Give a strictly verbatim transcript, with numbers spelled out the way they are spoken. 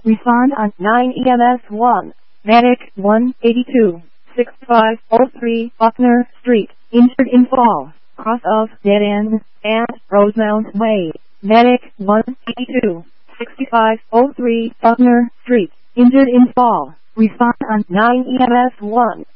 Respond on nine E M S one. Medic one eighty-two, sixty-five oh three Buckner Street. Injured in fall. Cross of Dead End and Rosemount Way. Medic one eighty-two, sixty-five oh three Buckner Street. Injured in fall. Respond on nine E M S one.